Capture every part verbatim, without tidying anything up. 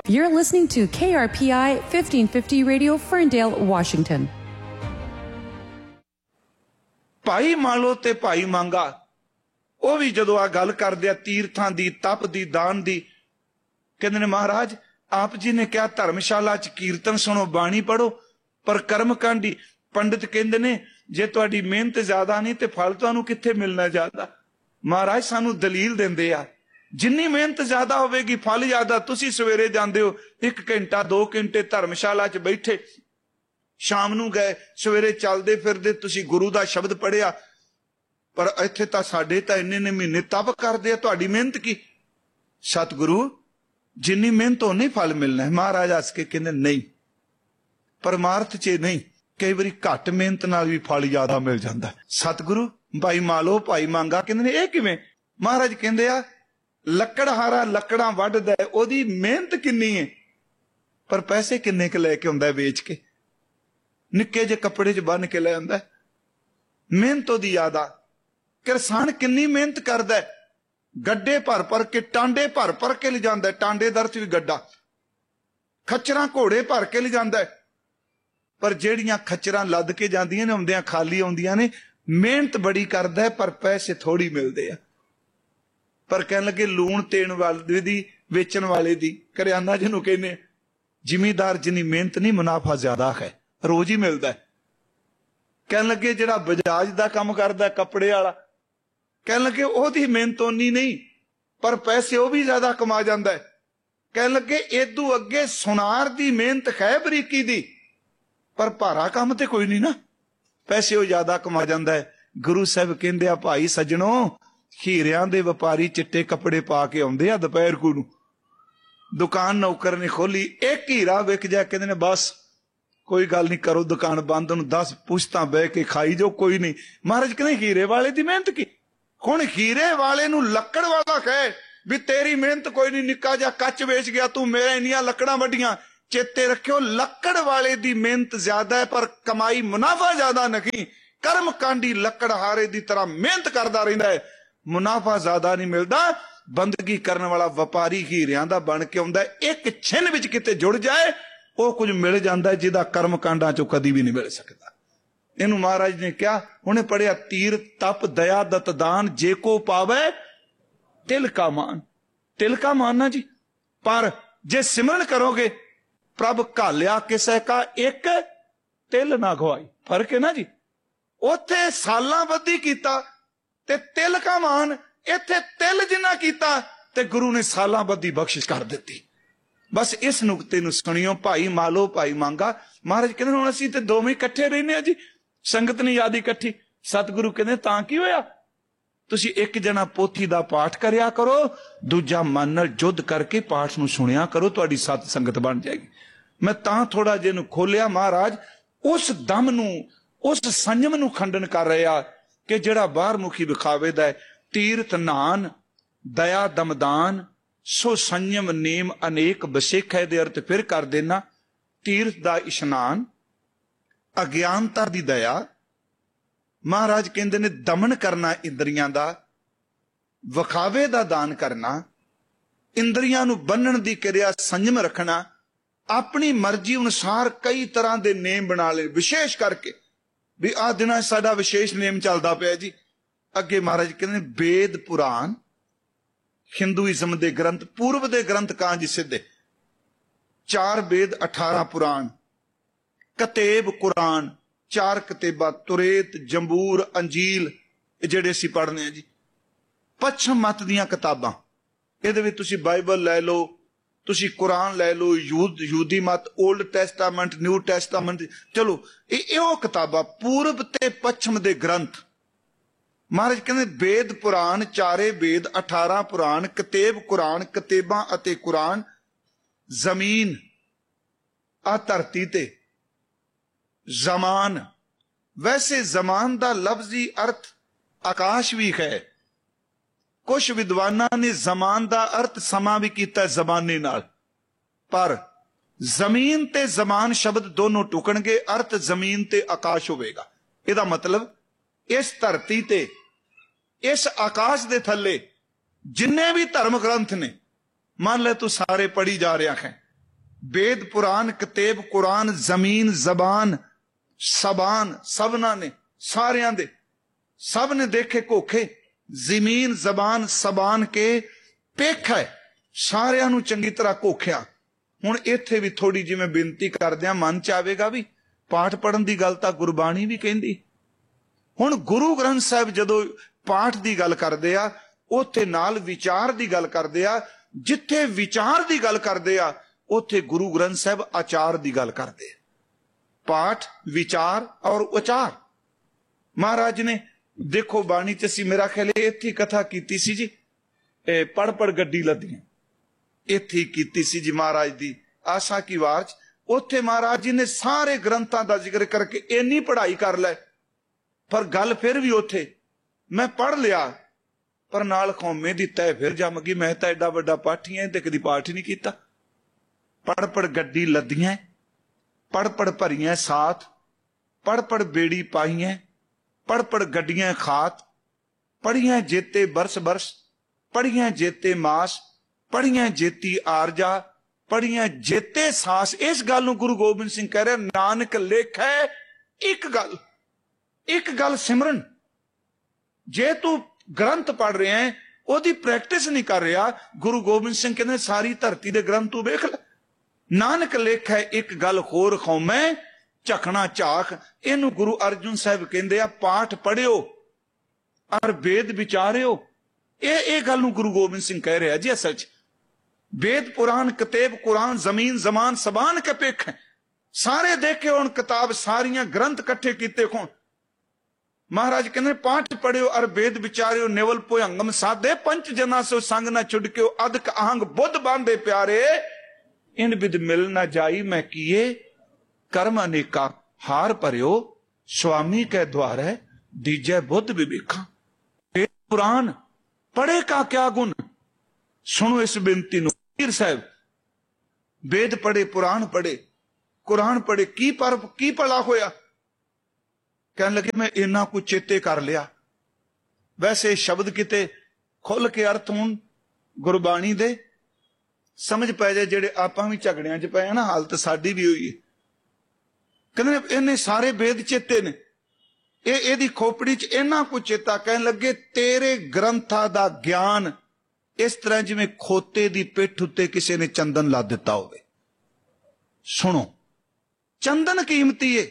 You're listening to K R P I fifteen fifty Radio, Ferndale, Washington. ਭਾਈ ਮਾਲੋ ਤੇ ਭਾਈ ਮੰਗਾ ਉਹ ਵੀ ਜਦੋਂ ਆ ਗੱਲ ਕਰਦੇ ਆ ਤੀਰਥਾਂ ਦੀ, ਤਪ ਦੀ, ਦਾਨ ਦੀ, ਕਹਿੰਦੇ ਨੇ ਮਹਾਰਾਜ ਆਪ ਜੀ ਨੇ ਕਿਹਾ ਧਰਮਸ਼ਾਲਾ ਚ ਕੀਰਤਨ ਸੁਣੋ, ਬਾਣੀ ਪੜੋ, ਪਰ ਕਰਮ ਕਾਂਡੀ। ਪੰਡਿਤ ਕਹਿੰਦੇ ਨੇ ਜੇ ਤੁਹਾਡੀ ਮਿਹਨਤ ਜ਼ਿਆਦਾ ਨਹੀਂ ਤੇ ਫਲ ਤੁਹਾਨੂੰ ਕਿੱਥੇ ਮਿਲਣਾ ਜ਼ਿਆਦਾ। ਮਹਾਰਾਜ ਸਾਨੂੰ ਦਲੀਲ ਦਿੰਦੇ ਆ ਜਿੰਨੀ ਮਿਹਨਤ ਜ਼ਿਆਦਾ ਹੋਵੇਗੀ ਫਲ ਜ਼ਿਆਦਾ। ਤੁਸੀਂ ਸਵੇਰੇ ਜਾਂਦੇ ਹੋ ਇੱਕ ਘੰਟਾ ਦੋ ਘੰਟੇ ਧਰਮਸ਼ਾਲਾ ਚ ਬੈਠੇ, ਸ਼ਾਮ ਨੂੰ ਗਏ, ਸਵੇਰੇ ਚੱਲਦੇ ਫਿਰਦੇ ਤੁਸੀਂ ਗੁਰੂ ਦਾ ਸ਼ਬਦ ਪੜਿਆ, ਪਰ ਇੱਥੇ ਤਾਂ ਸਾਡੇ ਤਾਂ ਇੰਨੇ ਨੇ ਮਹੀਨੇ ਤਪ ਕਰਦੇ ਆ, ਤੁਹਾਡੀ ਮਿਹਨਤ ਕੀ? ਸਤਿਗੁਰੂ ਜਿੰਨੀ ਮਿਹਨਤ ਉਹਨੇ ਫਲ ਮਿਲਣਾ ਹੈ। ਮਹਾਰਾਜ ਹੱਸ ਕੇ ਕਹਿੰਦੇ ਨਹੀਂ, ਪਰਮਾਰਥ ਚ ਨਹੀਂ, ਕਈ ਵਾਰੀ ਘੱਟ ਮਿਹਨਤ ਨਾਲ ਵੀ ਫਲ ਜ਼ਿਆਦਾ ਮਿਲ ਜਾਂਦਾ। ਸਤਿਗੁਰੂ ਭਾਈ ਮਾਲੋ ਭਾਈ ਮੰਗਾ ਕਹਿੰਦੇ ਨੇ ਇਹ ਕਿਵੇਂ? ਮਹਾਰਾਜ ਕਹਿੰਦੇ ਆ ਲੱਕੜਹਾਰਾ ਲੱਕੜਾਂ ਵੱਢਦਾ, ਉਹਦੀ ਮਿਹਨਤ ਕਿੰਨੀ ਹੈ ਪਰ ਪੈਸੇ ਕਿੰਨੇ ਕੁ ਲੈ ਕੇ ਆਉਂਦਾ ਵੇਚ ਕੇ, ਨਿੱਕੇ ਜਿਹੇ ਕੱਪੜੇ ਚ ਬੰਨ ਕੇ ਲੈ ਆਉਂਦਾ। ਮਿਹਨਤ ਉਹਦੀ ਜ਼ਿਆਦਾ। ਕਿਸਾਨ ਕਿੰਨੀ ਮਿਹਨਤ ਕਰਦਾ, ਗੱਡੇ ਭਰ ਭਰ ਕੇ, ਟਾਂਡੇ ਭਰ ਭਰ ਕੇ ਲਿਜਾਂਦਾ, ਟਾਂਡੇ ਦਰ ਚ ਵੀ ਗੱਡਾ, ਖੱਚਰਾਂ ਘੋੜੇ ਭਰ ਕੇ ਲਿਜਾਂਦਾ, ਪਰ ਜਿਹੜੀਆਂ ਖੱਚਰਾਂ ਲੱਦ ਕੇ ਜਾਂਦੀਆਂ ਨੇ ਆਉਂਦਿਆਂ ਖਾਲੀ ਆਉਂਦੀਆਂ ਨੇ। ਮਿਹਨਤ ਬੜੀ ਕਰਦਾ ਪਰ ਪੈਸੇ ਥੋੜੀ ਮਿਲਦੇ ਆ। ਪਰ ਕਹਿਣ ਲੱਗੇ ਲੂਣ ਤੇਣ ਵਾਲੇ ਦੀ, ਵੇਚਣ ਵਾਲੇ ਦੀ, ਕਰਿਆਨਾ ਜਿਹਨੂੰ ਕਹਿੰਦੇ, ਜ਼ਿਮੀਦਾਰ ਜਿੰਨੀ ਮਿਹਨਤ ਨਹੀਂ ਮੁਨਾਫਾ ਜ਼ਿਆਦਾ ਹੈ, ਰੋਜ਼ ਹੀ ਮਿਲਦਾ। ਕਹਿਣ ਲੱਗੇ ਜਿਹੜਾ ਬਜਾਜ ਦਾ ਕੰਮ ਕਰਦਾ ਕੱਪੜੇ ਵਾਲਾ, ਕਹਿਣ ਲੱਗੇ ਉਹਦੀ ਮਿਹਨਤ ਓਨੀ ਨਹੀਂ ਪਰ ਪੈਸੇ ਉਹ ਵੀ ਜ਼ਿਆਦਾ ਕਮਾ ਜਾਂਦਾ ਹੈ। ਕਹਿਣ ਲੱਗੇ ਏਦੂ ਅੱਗੇ ਸੁਨਾਰ ਦੀ ਮਿਹਨਤ ਹੈ ਬਰੀਕੀ ਦੀ, ਪਰ ਭਾਰਾ ਕੰਮ ਤੇ ਕੋਈ ਨਹੀਂ ਨਾ, ਪੈਸੇ ਉਹ ਜ਼ਿਆਦਾ ਕਮਾ ਜਾਂਦਾ ਹੈ। ਗੁਰੂ ਸਾਹਿਬ ਕਹਿੰਦੇ ਆ ਭਾਈ ਸੱਜਣੋ, ਹੀਰਿਆਂ ਦੇ ਵਪਾਰੀ ਚਿੱਟੇ ਕੱਪੜੇ ਪਾ ਕੇ ਆਉਂਦੇ ਆ ਦੁਪਹਿਰ ਕੂ ਨੂੰ, ਦੁਕਾਨ ਨੌਕਰ ਨੇ ਖੋਲੀ, ਇੱਕ ਹੀਰਾ ਵਿਕ ਜਾ, ਕਹਿੰਦੇ ਨੇ ਬਸ ਕੋਈ ਗੱਲ ਨਹੀਂ, ਕਰੋ ਦੁਕਾਨ ਬੰਦ, ਉਹਨੂੰ ਦਸ ਪੁਸ਼ਤਾਂ ਬਹਿ ਕੇ ਖਾਈ ਜੋ, ਕੋਈ ਨਹੀਂ। ਮਹਾਰਾਜ ਕਹਿੰਦੇ ਹੀਰੇ ਵਾਲੇ ਦੀ ਮਿਹਨਤ ਕੀ? ਹੁਣ ਹੀਰੇ ਵਾਲੇ ਨੂੰ ਲੱਕੜ ਵਾਲਾ ਕਹੇ ਵੀ ਤੇਰੀ ਮਿਹਨਤ ਕੋਈ ਨਹੀਂ, ਨਿੱਕਾ ਜਿਹਾ ਕੱਚ ਵੇਚ ਗਿਆ ਤੂੰ, ਮੇਰੇ ਇੰਨੀਆਂ ਲੱਕੜਾਂ ਵੱਡੀਆਂ। ਚੇਤੇ ਰੱਖਿਓ ਲੱਕੜ ਵਾਲੇ ਦੀ ਮਿਹਨਤ ਜ਼ਿਆਦਾ ਹੈ ਪਰ ਕਮਾਈ ਮੁਨਾਫਾ ਜ਼ਿਆਦਾ ਨਹੀਂ। ਕਰਮ ਕਾਂਡੀ ਲੱਕੜਹਾਰੇ ਦੀ ਤਰ੍ਹਾਂ ਮਿਹਨਤ ਕਰਦਾ ਰਹਿੰਦਾ ਹੈ, ਮੁਨਾਫਾ ਜ਼ਿਆਦਾ ਨਹੀਂ ਮਿਲਦਾ। ਬੰਦਗੀ ਕਰਨ ਵਾਲਾ ਵਪਾਰੀ ਹੀਰਿਆਂ ਦਾ ਬਣ ਕੇ ਆਉਂਦਾ, ਇੱਕ ਛਿਨ ਵਿੱਚ ਕਿਤੇ ਜੁੜ ਜਾਏ ਉਹ ਕੁਝ ਮਿਲ ਜਾਂਦਾ ਜਿਹਦਾ ਕਰਮ ਕਾਂਡਾਂ ਚੋਂ ਕਦੀ ਵੀ ਨਹੀਂ ਮਿਲ ਸਕਦਾ। ਇਹਨੂੰ ਮਹਾਰਾਜ ਨੇ ਕਿਹਾ, ਉਹਨੇ ਪੜਿਆ ਤੀਰ ਤਪ ਦਇਆ ਦਤ ਦਾਨ, ਜੇ ਕੋ ਪਾਵੇ ਤਿਲ ਕਾ ਮਾਨ। ਤਿਲ ਕਾ ਮਾਨ ਨਾ ਜੀ, ਪਰ ਜੇ ਸਿਮਰਨ ਕਰੋਗੇ ਪ੍ਰਭ ਘਾਲਿਆ ਕਿਸੇ ਕਾ ਇੱਕ ਤਿਲ ਨਾ ਖਵਾਈ। ਫਰਕ ਹੈ ਨਾ ਜੀ, ਉੱਥੇ ਸਾਲਾਂ ਬੱਧੀ ਕੀਤਾ ਤੇ ਤਿਲ ਕਾ ਮਾਨ, ਇੱਥੇ ਤਿਲ ਜਿੰਨਾ ਕੀਤਾ ਤੇ ਗੁਰੂ ਨੇ ਸਾਲਾਂ ਬੱਧੀ ਬਖਸ਼ਿਸ਼ ਕਰ ਦਿੱਤੀ। ਬਸ ਇਸ ਨੁਕਤੇ ਨੂੰ ਸੁਣਿਓ ਭਾਈ ਮਾਲੋ ਭਾਈ ਮੰਗਾ। ਮਹਾਰਾਜ ਕਹਿੰਦੇ ਹੁਣ ਅਸੀਂ ਤੇ ਦੋਵੇਂ ਇਕੱਠੇ ਰਹਿੰਦੇ ਆ ਜੀ, ਸੰਗਤ ਨਹੀਂ ਯਾਦ ਇਕੱਠੀ। ਸਤਿਗੁਰੂ ਕਹਿੰਦੇ ਤਾਂ ਕੀ ਹੋਇਆ, ਤੁਸੀਂ ਇੱਕ ਜਣਾ ਪੋਥੀ ਦਾ ਪਾਠ ਕਰਿਆ ਕਰੋ, ਦੂਜਾ ਮਨ ਨਾਲ ਜੁੱਧ ਕਰਕੇ ਪਾਠ ਨੂੰ ਸੁਣਿਆ ਕਰੋ, ਤੁਹਾਡੀ ਸਤ ਸੰਗਤ ਬਣ ਜਾਏਗੀ। ਮੈਂ ਤਾਂ ਥੋੜਾ ਜਿਹਾ ਨੂੰ ਖੋਲਿਆ। ਮਹਾਰਾਜ ਉਸ ਦਮ ਨੂੰ, ਉਸ ਸੰਜਮ ਨੂੰ ਖੰਡਨ ਕਰ ਰਿਹਾ ਕਿ ਜਿਹੜਾ ਬਾਹਰ ਮੁਖੀ ਵਿਖਾਵੇ ਦਾ ਹੈ। ਤੀਰਥ ਨਾਨ ਦਇਆ ਦਮਦਾਨ ਸੋ ਸੰਯਮ ਨੇਮ ਅਨੇਕ ਬਸੇਖਾ ਦੇ ਅਰਥ ਫਿਰ ਕਰ ਦੇਣਾ। ਤੀਰਥ ਦਾ ਇਸ਼ਨਾਨ, ਅਗਿਆਨਤਾ ਦੀ ਦਇਆ। ਮਹਾਰਾਜ ਕਹਿੰਦੇ ਨੇ ਦਮਨ ਕਰਨਾ ਇੰਦਰੀਆਂ ਦਾ, ਵਿਖਾਵੇ ਦਾ ਦਾਨ ਕਰਨਾ, ਇੰਦਰੀਆਂ ਨੂੰ ਬੰਨਣ ਦੀ ਕਿਰਿਆ ਸੰਜਮ ਰੱਖਣਾ, ਆਪਣੀ ਮਰਜ਼ੀ ਅਨੁਸਾਰ ਕਈ ਤਰ੍ਹਾਂ ਦੇ ਨੇਮ ਬਣਾ ਲਏ। ਵਿਸ਼ੇਸ਼ ਕਰਕੇ ਵੀ ਆਹ ਦਿਨਾਂ ਸਾਡਾ ਵਿਸ਼ੇਸ਼ ਨੇਮ ਚੱਲਦਾ ਪਿਆ ਜੀ। ਅੱਗੇ ਮਹਾਰਾਜ ਕਹਿੰਦੇ ਵੇਦ ਪੁਰਾਣ, ਹਿੰਦੂਇਜ਼ਮ ਦੇ ਗ੍ਰੰਥ, ਪੂਰਵ ਦੇ ਗ੍ਰੰਥ ਕਾਂ ਜੀ ਸਿੱਧੇ, ਚਾਰ ਵੇਦ ਅਠਾਰਾਂ ਪੁਰਾਣ, ਕਤੇਬ ਕੁਰਾਨ, ਚਾਰ ਕਤੇਬਾਂ, ਤੁਰੇਤ, ਜੰਬੂਰ, ਅੰਜੀਲ, ਇਹ ਜਿਹੜੇ ਅਸੀਂ ਪੜ੍ਹਨੇ ਆ ਜੀ। ਪੱਛਮ ਮਤ ਦੀਆਂ ਕਿਤਾਬਾਂ, ਇਹਦੇ ਵਿੱਚ ਤੁਸੀਂ ਬਾਈਬਲ ਲੈ ਲਓ, ਤੁਸੀਂ ਕੁਰਾਨ ਲੈ ਲਓ, ਯੂਦ ਯੂਦੀ ਮਤ, ਓਲਡ ਟੈਸਟਾਮੈਂਟ, ਨਿਊ ਟੈਸਟਾਮੈਂਟ, ਚਲੋ ਇਹ ਇਹੋ ਕਿਤਾਬਾਂ, ਪੂਰਬ ਤੇ ਪੱਛਮ ਦੇ ਗ੍ਰੰਥ। ਮਹਾਰਾਜ ਕਹਿੰਦੇ ਵੇਦ ਪੁਰਾਣ, ਚਾਰੇ ਵੇਦ, ਅਠਾਰਾਂ ਪੁਰਾਣ, ਕਤੇਬ ਕੁਰਾਨ, ਕਤੇਬਾਂ ਅਤੇ ਕੁਰਾਨ, ਜ਼ਮੀਨ ਆ ਧਰਤੀ ਤੇ, ਜ਼ਮਾਨ। ਵੈਸੇ ਜ਼ਮਾਨ ਦਾ ਲਫ਼ਜ਼ੀ ਅਰਥ ਆਕਾਸ਼ ਵੀ ਹੈ। ਕੁਝ ਵਿਦਵਾਨਾਂ ਨੇ ਜ਼ਮਾਨ ਦਾ ਅਰਥ ਸਮਾਂ ਵੀ ਕੀਤਾ ਜ਼ਮਾਨੇ ਨਾਲ, ਪਰ ਜ਼ਮੀਨ ਤੇ ਜ਼ਮਾਨ ਸ਼ਬਦ ਦੋਨੋਂ ਟੁਕਣਗੇ, ਅਰਥ ਜ਼ਮੀਨ ਤੇ ਆਕਾਸ਼ ਹੋਵੇਗਾ। ਇਹਦਾ ਮਤਲਬ ਇਸ ਧਰਤੀ ਤੇ, ਇਸ ਆਕਾਸ਼ ਦੇ ਥੱਲੇ ਜਿੰਨੇ ਵੀ ਧਰਮ ਗ੍ਰੰਥ ਨੇ, ਮੰਨ ਲੈ ਤੂੰ ਸਾਰੇ ਪੜ੍ਹੀ ਜਾ ਰਿਹਾ ਹੈ, वेद पुराण कतेब कुरान जमीन जबान सबान सबना ने सारियां दे सब ने देखे कोखे जमीन जबान सबान के पेख है सारियां नू चंगी तरह कोख्या। हुण इत्थे भी थोड़ी जिवें बेनती करदियां मन च आवेगा भी पाठ पढ़न दी गल तां गुरबाणी भी कहंदी। हुण गुरु ग्रंथ साहिब जदों पाठ दी गल करदे आ उत्थे नाल विचार दी गल करदे आ, जिथे विचार दी गल करदे आ उत्थे गुरु ग्रंथ साहिब आचार दी गल करदे। पाठ विचार और उचार महाराज ने देखो बाणी च असीं मेरा ख्याल इत्थे कथा कीती सी जी, ए पढ़ पढ़ गड्डी लदियां इत्थे कीती सी जी महाराज दी आशा की वार च। उत्थे महाराज जी ने सारे ग्रंथां दा जिक्र करके इन्नी पढ़ाई कर लै, पर गल फिर भी उत्थे मैं पढ़ लिया पर नाल कौमे दी तय फिर जम गई। मैं तां एडा वड्डा पाठी ऐ ते कदी पाठ ही नहीं कीता। पढ़ पढ़ गड्डी लदियां पढ़ पढ़ भरियां साथ पढ़ पढ़ बेड़ी पाइयां पढ़ पढ़ गड्डियां खात पढ़ियां जेते बरस बरस पढ़ियां जेते मास पढ़ियां जेती आरजा पढ़ियां जेते सास। इस गल नूं गुरु गोबिंद सिंह कह रहे नानक लेखै एक गल एक गल सिमरन। जे तू ग्रंथ पढ़ रहा है ओदी प्रैक्टिस नहीं कर रहा, गुरु गोबिंद सिंह कहते सारी धरती दे ग्रंथ तू वेख ले। नानक लेखै एक गल होर कौमै झकना झाख। इनू गुरु अर्जुन साहिब कहते आ पाठ पढ़ियो और वेद विचारियो। ये ये गल नूं गुरु गोबिंद सिंह कह रहा जी। असल च वेद पुराण कतेब कुरान जमीन जमान सबान के पेख सारे देखे हुण किताब सारियां ग्रंथ कट्ठे कीते खोण। महाराज कहते पाठ पढ़ियो और वेद विचारियो नेवल भुयंगम साधे पंच जना सो संग न छुड़कियो अदक आहंग बुद्ध बांधे प्यारे इन विद मिल न जाई मैं किए कर्म अनेका हार भरियो स्वामी के द्वारे दीजै बुद्ध विवेखा। वेद पुराण पढ़े का क्या गुण। सुनो इस बेनती नूं पीर साहब वेद पढ़े पुराण पढ़े कुरान पढ़े की पर की भला होया। कहने लगे मैं इन्ना कुछ चेते कर लिया। वैसे शब्द किते खुल के अर्थ हुण गुरबाणी दे समझ पै जाए जेड़े आपां भी झगड़ियां च पए ना हालत साडी भी होई है। कहने इन्ने सारे वेद चेते ने ये एदी खोपड़ी च इन्ना कुछ चेता। कहने लगे तेरे ग्रंथां दा ज्ञान इस तरह जिवें खोते दी पिठ उत्ते किसी ने चंदन ला दिता होवे। सुनो चंदन कीमती है,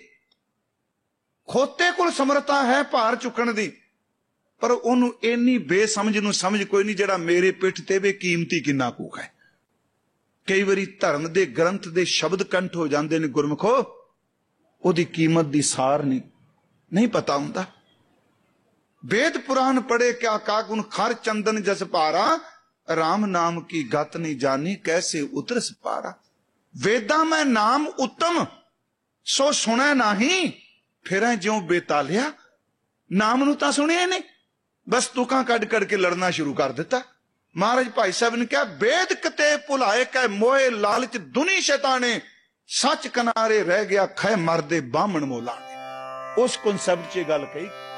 खोते कोल समर्था है भार चुकण दी, पर ओनू इन्नी बेसमझ नूं समझ कोई नहीं जेड़ा मेरे पिठ ते वे कीमती किन्ना कूक है। कई बारी धर्म दे ग्रंथ दे शब्द कंठ हो जाते ने गुरमुखो ओदी कीमत दी सार नहीं नहीं पता हुंदा। वेद पुराण पढ़े क्या कागुन खर चंदन जस पारा राम नाम की गत नहीं जानी कैसे उतरस पारा। वेदा में नाम उत्तम सो सुने नाही फिर ज्यों बेतालिया। नाम नूं तां सुनिया नहीं बस तुकां कड़ कड़ के लड़ना शुरू कर दिता। महाराज भाई साहब ने कहा वेद कते भुलाए कै मोहे लालच दुनी शैताने सच किनारे रह गया खै मरदे बामण मोलाने। उस कंसेप्ट च गल कही।